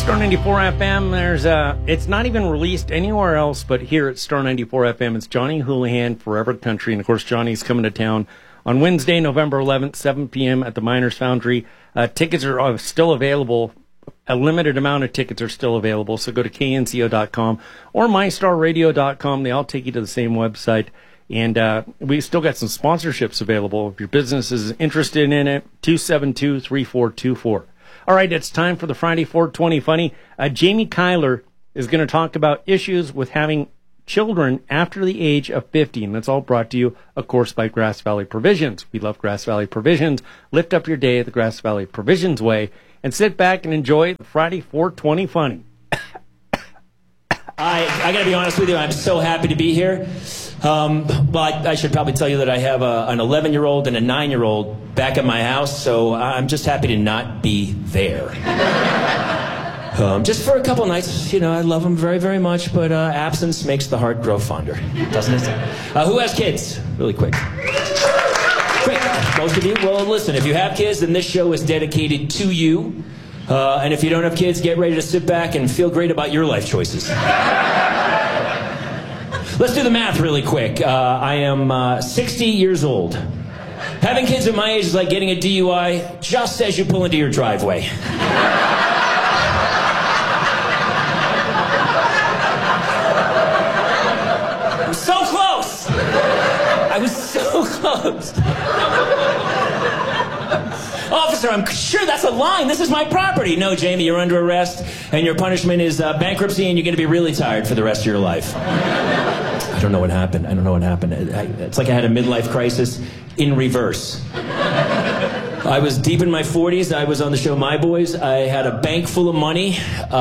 Star 94 FM, it's not even released anywhere else but here at Star 94 FM. It's Johnny Houlihan, Forever Country. And, of course, Johnny's coming to town on Wednesday, November 11th, 7 p.m. at the Miners Foundry. Tickets are still available. A limited amount of tickets are still available. So go to knco.com or mystarradio.com. They all take you to the same website. And we still got some sponsorships available. If your business is interested in it, 272-3424. All right, it's time for the Friday 420 Funny. Jamie Kyler is going to talk about issues with having children after the age of 50. And that's all brought to you, of course, by Grass Valley Provisions. We love Grass Valley Provisions. Lift up your day the Grass Valley Provisions way and sit back and enjoy the Friday 420 Funny. I got to be honest with you, I'm so happy to be here. I should probably tell you that I have an 11-year-old and a 9-year-old back at my house, so I'm just happy to not be there. Just for a couple nights, I love them very, very much, but absence makes the heart grow fonder, doesn't it? Who has kids? Really quick. Quick. Most of you? Well, listen, if you have kids, then this show is dedicated to you. And if you don't have kids, get ready to sit back and feel great about your life choices. Let's do the math really quick. I am 60 years old. Having kids at my age is like getting a DUI just as you pull into your driveway. I'm so close! I was so close. Officer, I'm sure that's a line. This is my property. No, Jamie, you're under arrest, and your punishment is bankruptcy, and you're going to be really tired for the rest of your life. I don't know what happened. It's like I had a midlife crisis in reverse. I was deep in my 40s. I was on the show My Boys. I had a bank full of money.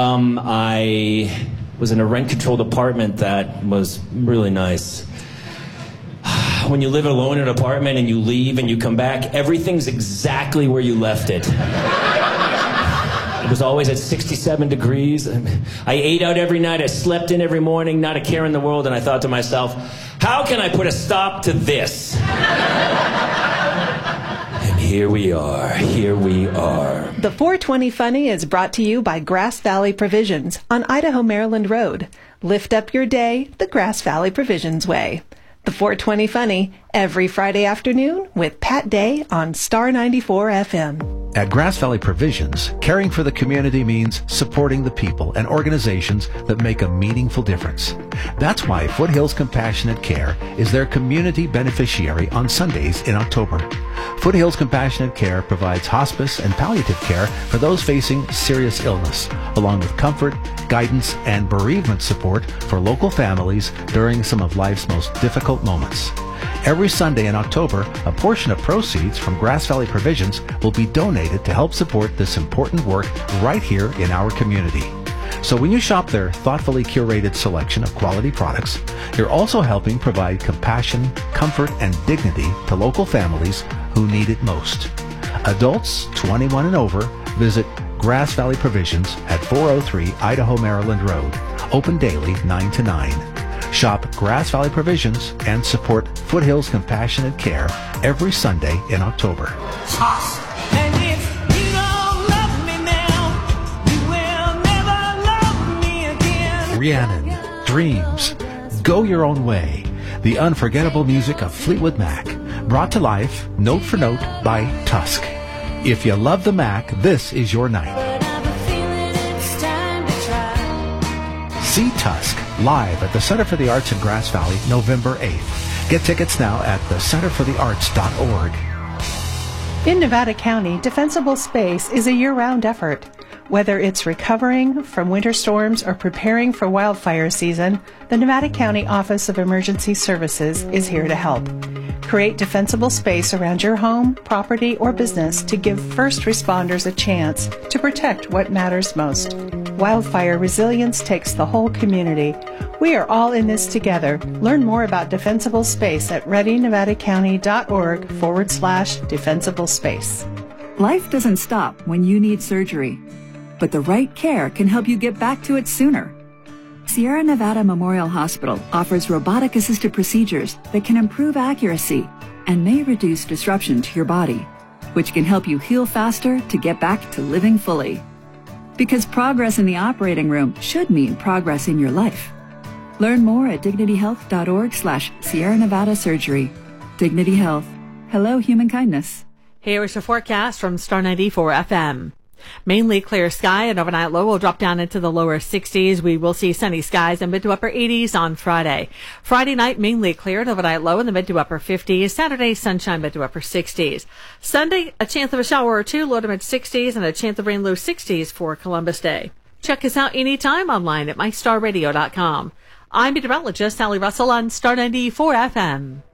I was in a rent-controlled apartment that was really nice. When you live alone in an apartment and you leave and you come back, everything's exactly where you left it. It was always at 67 degrees. I ate out every night. I slept in every morning, not a care in the world. And I thought to myself, how can I put a stop to this? And here we are. The 420 Funny is brought to you by Grass Valley Provisions on Idaho, Maryland Road. Lift up your day the Grass Valley Provisions way. The 420 Funny, every Friday afternoon with Pat Day on Star 94 FM. At Grass Valley Provisions, caring for the community means supporting the people and organizations that make a meaningful difference. That's why Foothills Compassionate Care is their community beneficiary on Sundays in October. Foothills Compassionate Care provides hospice and palliative care for those facing serious illness, along with comfort, guidance, and bereavement support for local families during some of life's most difficult moments. Every Sunday in October, a portion of proceeds from Grass Valley Provisions will be donated to help support this important work right here in our community. So when you shop their thoughtfully curated selection of quality products, you're also helping provide compassion, comfort, and dignity to local families who need it most. Adults 21 and over, visit Grass Valley Provisions at 403 Idaho, Maryland Road. Open daily 9 to 9. Shop Grass Valley Provisions and support Foothills Compassionate Care every Sunday in October. And if you don't love me now, you will never love me again. Rhiannon, Dreams, Go Your Own Way, the unforgettable music of Fleetwood Mac, brought to life note for note by Tusk. If you love the Mac, this is your night. See Tusk live at the Center for the Arts in Grass Valley, November 8th. Get tickets now at thecenterforthearts.org. In Nevada County, Defensible Space is a year-round effort. Whether it's recovering from winter storms or preparing for wildfire season, the Nevada County Office of Emergency Services is here to help. Create defensible space around your home, property, or business to give first responders a chance to protect what matters most. Wildfire resilience takes the whole community. We are all in this together. Learn more about defensible space at readynevadacountydorg/defensible space. Life doesn't stop when you need surgery, but the right care can help you get back to it sooner. Sierra Nevada Memorial Hospital offers robotic-assisted procedures that can improve accuracy and may reduce disruption to your body, which can help you heal faster to get back to living fully. Because progress in the operating room should mean progress in your life. Learn more at dignityhealth.org/Sierra Nevada Surgery. Dignity Health. Hello, human kindness. Here is your forecast from Star 94 FM. Mainly clear sky, and overnight low will drop down into the lower 60s. We will see sunny skies and mid to upper 80s on Friday. Friday night, mainly clear, and overnight low in the mid to upper 50s. Saturday, sunshine, mid to upper 60s. Sunday, a chance of a shower or two, low to mid 60s, and a chance of rain, low 60s for Columbus Day. Check us out anytime online at mystarradio.com. I'm meteorologist Sally Russell on Star 94 FM.